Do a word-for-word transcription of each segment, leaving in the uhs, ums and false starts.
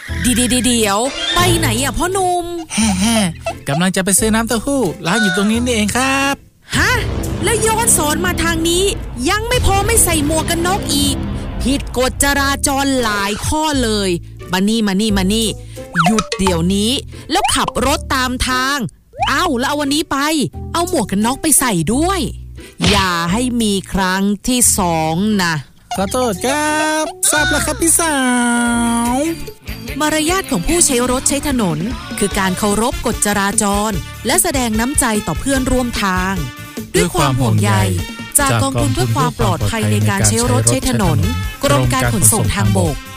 ดีๆเดี๋ยวไปไหนอ่ะพ่อหนุ่มแฮ่ๆกำลังจะไปซื้อน้ำเต้าหู้ร้านอยู่ตรงนี้นี่เองครับฮะแล้วย้อนสอนมาทางนี้ยังไม่พอไม่ใส่หมวกกันน็อกอีกผิดกฎจราจรหลายข้อเลยมานี่มานี่มานี่หยุดเดี๋ยวนี้แล้วขับรถตามทางเอ้าแล้วเอาวันนี้ไปเอาหมวกกันน็อกไปใส่ด้วยอย่าให้มีครั้งที่สองนะขอโทษครับทราบแล้วครับพี่สาวมารยาทของผู้ใช้รถใช้ถนนคือการเคารพกฎจราจรและแสดงน้ำใจต่อเพื่อนร่วมทางด้วยความห่วงใยจากกองทุนเพื่อความปลอดภัยในการใช้รถใช้ถนนกรมการขนส่งทางบก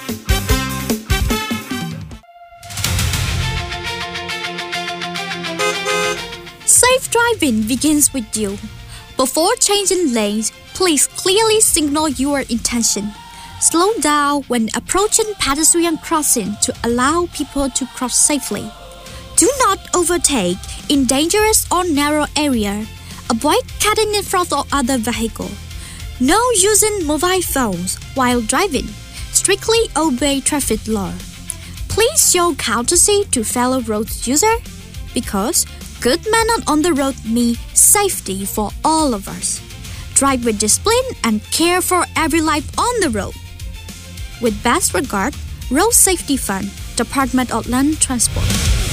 Safe driving begins with you. Before changing lanes, please clearly signal your intention. Slow down when approaching pedestrian crossing to allow people to cross safely. Do not overtake in dangerous or narrow area. Avoid cutting in front of other vehicles. No using mobile phones while driving. Strictly obey traffic law. Please show courtesy to fellow road users because good manners on the road mean safety for all of us. Drive with discipline and care for every life on the road. With best regard, Road Safety Fund, Department of Land Transport.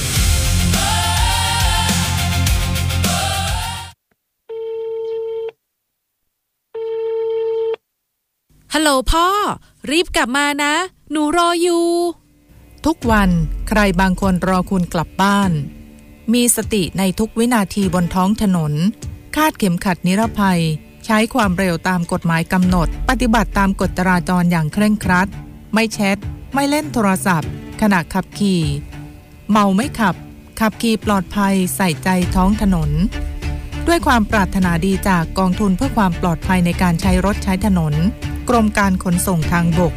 ฮัลโหลพ่อรีบกลับมานะหนูรออยู่ทุกวันใครบางคนรอคุณกลับบ้านมีสติในทุกวินาทีบนท้องถนนคาดเข็มขัดนิรภัยใช้ความเร็วตามกฎหมายกำหนดปฏิบัติตามกฎจราจรอย่างเคร่งครัดไม่แชทไม่เล่นโทรศัพท์ขณะขับขี่เมาไม่ขับขับขี่ปลอดภัยใส่ใจท้องถนนด้วยความปรารถนาดีจากกองทุนเพื่อความปลอดภัยในการใช้รถใช้ถนนกรมการขนส่งทางบก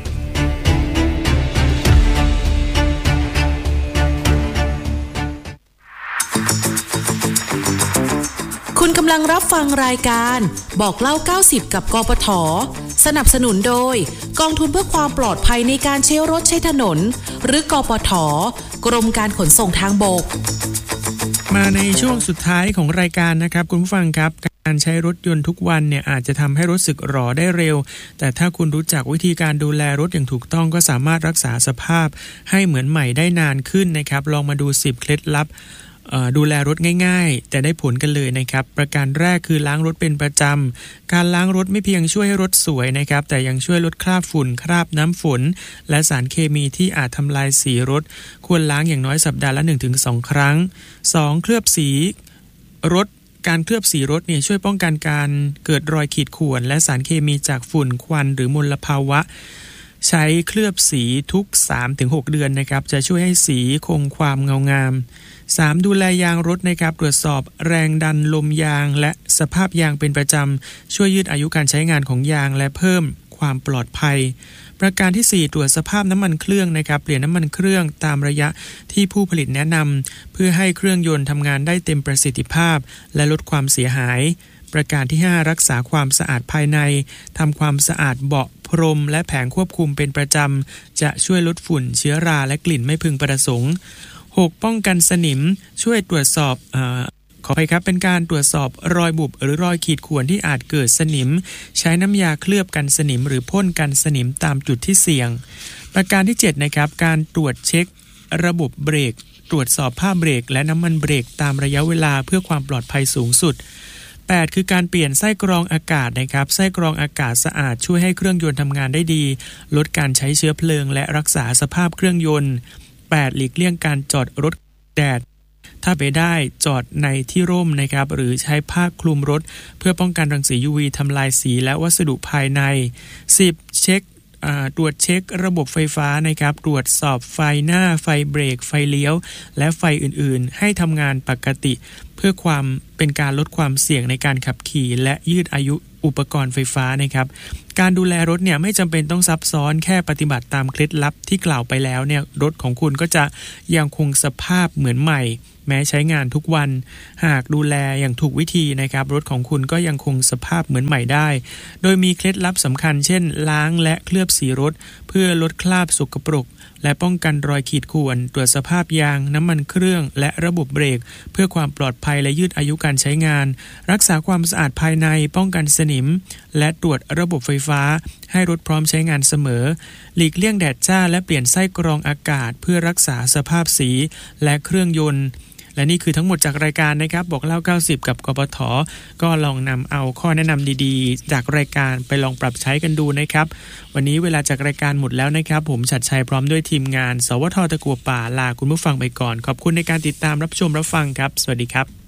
คุณกำลังรับฟังรายการบอกเล่าเก้าสิบกับกปท.สนับสนุนโดยกองทุนเพื่อความปลอดภัยในการใช้รถใช้ถนนหรือกปท.กรมการขนส่งทางบกมาในช่วงสุดท้ายของรายการนะครับคุณผู้ฟังครับการใช้รถยนต์ทุกวันเนี่ยอาจจะทำให้รู้สึกหรอได้เร็วแต่ถ้าคุณรู้จักวิธีการดูแลรถอย่างถูกต้องก็สามารถรักษาสภาพให้เหมือนใหม่ได้นานขึ้นนะครับลองมาดูสิบเคล็ดลับดูแลรถง่ายๆแต่ได้ผลกันเลยนะครับประการแรกคือล้างรถเป็นประจำการล้างรถไม่เพียงช่วยให้รถสวยนะครับแต่ยังช่วยลดคราบฝุ่นคราบน้ำฝนและสารเคมีที่อาจทำลายสีรถควรล้างอย่างน้อยสัปดาห์ละ หนึ่งถึงสอง ครั้งสองเคลือบสีรถการเคลือบสีรถเนี่ยช่วยป้องกันการเกิดรอยขีดข่วนและสารเคมีจากฝุ่นควันหรือมลภาวะใช้เคลือบสีทุก สามถึงหก เดือนนะครับจะช่วยให้สีคงความเงางามสามดูแลยางรถนะครับตรวจสอบแรงดันลมยางและสภาพยางเป็นประจำช่วยยืดอายุการใช้งานของยางและเพิ่มความปลอดภัยประการที่สี่ตรวจสภาพน้ำมันเครื่องนะครับเปลี่ยนน้ำมันเครื่องตามระยะที่ผู้ผลิตแนะนำเพื่อให้เครื่องยนต์ทำงานได้เต็มประสิทธิภาพและลดความเสียหายประการที่ห้ารักษาความสะอาดภายในทำความสะอาดเบาะพรมและแผงควบคุมเป็นประจำจะช่วยลดฝุ่นเชื้อราและกลิ่นไม่พึงประสงค์หกป้องกันสนิมช่วยตรวจสอบเอ่อขออภัยครับเป็นการตรวจสอบรอยบุบหรือรอยขีดข่วนที่อาจเกิดสนิมใช้น้ำยาเคลือบกันสนิมหรือพ่นกันสนิมตามจุดที่เสี่ยงประการที่เจ็ดนะครับการตรวจเช็คระบบเบรกตรวจสอบผ้าเบรกและน้ำมันเบรกตามระยะเวลาเพื่อความปลอดภัยสูงสุดแปดคือการเปลี่ยนไส้กรองอากาศนะครับไส้กรองอากาศสะอาดช่วยให้เครื่องยนต์ทำงานได้ดีลดการใช้เชื้อเพลิงและรักษาสภาพเครื่องยนต์แปดหลีกเลี่ยงการจอดรถแดดถ้าไปได้จอดในที่ร่มนะครับหรือใช้ผ้าคลุมรถเพื่อป้องกันรังสี ยู วี ทำลายสีและวัสดุภายในสิบเช็คตรวจเช็คระบบไฟฟ้านะครับตรวจสอบไฟหน้าไฟเบรกไฟเลี้ยวและไฟอื่นๆให้ทำงานปกติเพื่อความเป็นการลดความเสี่ยงในการขับขี่และยืดอายุอุปกรณ์ไฟฟ้านะครับการดูแลรถเนี่ยไม่จำเป็นต้องซับซ้อนแค่ปฏิบัติตามเคล็ดลับที่กล่าวไปแล้วเนี่ยรถของคุณก็จะยังคงสภาพเหมือนใหม่แม้ใช้งานทุกวันหากดูแลอย่างถูกวิธีนะครับรถของคุณก็ยังคงสภาพเหมือนใหม่ได้โดยมีเคล็ดลับสำคัญเช่นล้างและเคลือบสีรถเพื่อลดคราบสกปรกและป้องกันรอยขีดข่วนตรวจสภาพยางน้ำมันเครื่องและระบบเบรกเพื่อความปลอดภัยและยืดอายุการใช้งานรักษาความสะอาดภายในป้องกันสนิมและตรวจระบบไฟฟ้าให้รถพร้อมใช้งานเสมอหลีกเลี่ยงแดดจ้าและเปลี่ยนไส้กรองอากาศเพื่อรักษาสภาพสีและเครื่องยนต์และนี่คือทั้งหมดจากรายการนะครับบอกเล่าเก้าสิบกับกปท.ก็ลองนำเอาข้อแนะนำดีๆจากรายการไปลองปรับใช้กันดูนะครับวันนี้เวลาจากรายการหมดแล้วนะครับผมชัดชัยพร้อมด้วยทีมงานสวท.ตะกั่วป่าลาคุณผู้ฟังไปก่อนขอบคุณในการติดตามรับชมรับฟังครับสวัสดีครับ